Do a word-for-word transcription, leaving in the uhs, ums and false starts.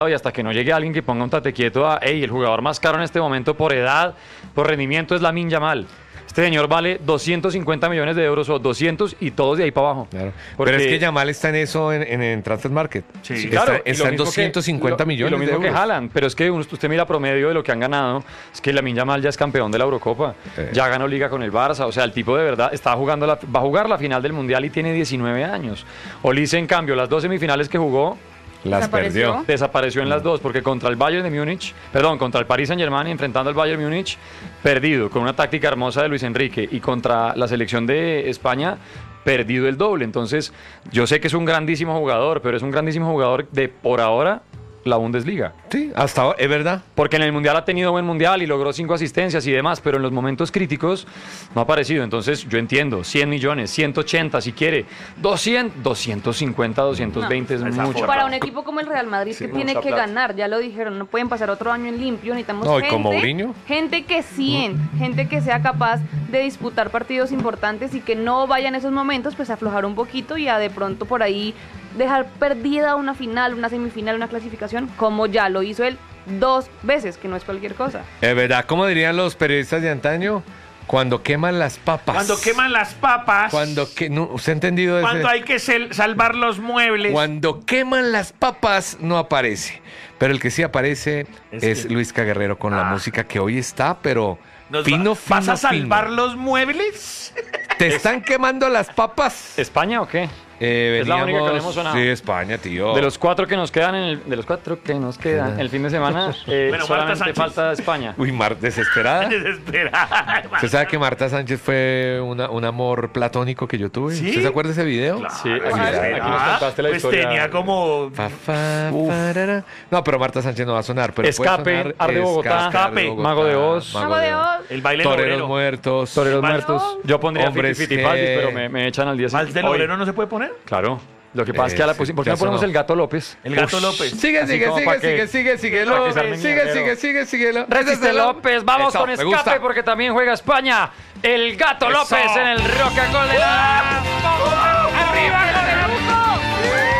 y hasta que no llegue alguien que ponga un tate quieto a, hey, el jugador más caro en este momento por edad, por rendimiento es Lamine Yamal. Este señor vale doscientos cincuenta millones de euros o doscientos y todos de ahí para abajo. Claro. Porque... Pero es que Yamal está en eso en, en, en Transfer Market. Sí, está, claro. Está en doscientos cincuenta que, millones lo, y lo mismo de euros. que Haaland, pero es que usted mira promedio de lo que han ganado, es que Lamine Yamal ya es campeón de la Eurocopa, eh. ya ganó Liga con el Barça, o sea, el tipo de verdad está jugando la, va a jugar la final del Mundial y tiene diecinueve años. Olise, en cambio, las dos semifinales que jugó, las perdió. Desapareció en las dos, porque contra el Bayern de Múnich, perdón, contra el Paris Saint-Germain, enfrentando al Bayern Múnich, perdido, con una táctica hermosa de Luis Enrique, y contra la selección de España, perdido el doble. Entonces, yo sé que es un grandísimo jugador, pero es un grandísimo jugador de, por ahora, la Bundesliga. Sí, hasta ahora, es verdad. Porque en el Mundial ha tenido buen Mundial y logró cinco asistencias y demás, pero en los momentos críticos no ha aparecido. Entonces yo entiendo, cien millones, ciento ochenta si quiere, doscientos, doscientos cincuenta, doscientos veinte no, es mucho. Para un equipo como el Real Madrid, sí, que tiene que plata. ganar, ya lo dijeron, no pueden pasar otro año en limpio, necesitamos no, gente, como Mourinho. gente que siente, mm. gente que sea capaz de disputar partidos importantes y que no vaya en esos momentos pues a aflojar un poquito y a de pronto por ahí dejar perdida una final, una semifinal, una clasificación, como ya lo hizo él dos veces, que no es cualquier cosa. Es verdad, como dirían los periodistas de antaño, cuando queman las papas. Cuando queman las papas. Cuando que no, ¿usted ha entendido eso? Cuando hay que sel, salvar los muebles. Cuando queman las papas no aparece, pero el que sí aparece es, es que... Luisca Guerrero con ah. la música que hoy está, pero Nos fino, va, fino, ¿Vas a salvar fino. los muebles? ¿Te están quemando las papas? ¿España o qué? Eh, es veníamos, la única que no hemos sonado. Sí, España, tío. De los cuatro que nos quedan, en el, de los cuatro que nos quedan el fin de semana, eh, bueno, solamente falta España. Uy, Mar, desesperada. Desesperada. ¿Usted sabe que Marta Sánchez fue una, un amor platónico que yo tuve? ¿Sí? ¿Usted se acuerda de ese video? Claro, sí, aquí, aquí nos contaste la pues historia. Tenía como... Fa, fa, fa, no, pero Marta Sánchez no va a sonar. Pero Escape, Arde Bogotá, Escape, Bogotá, Mago de Oz. Mago de Oz. El baile Toreros obrero. muertos. Toreros muertos. Yo pondría Hombres Fiti Fitipaldis, que... pero me, me echan al día siguiente. ¿Vals del obrero no se puede poner? Claro. Lo que pasa eh, es que a la pusimos. ¿Por qué no ponemos el Gato López? El Gato Uf. López. Sigue, sigue, sigue, sigue, sigue, sigue, sigue, sigue, sigue, sigue, sigue. Resiste López. Vamos con Escape porque también juega España. El Gato López en el Rock and Roll de la...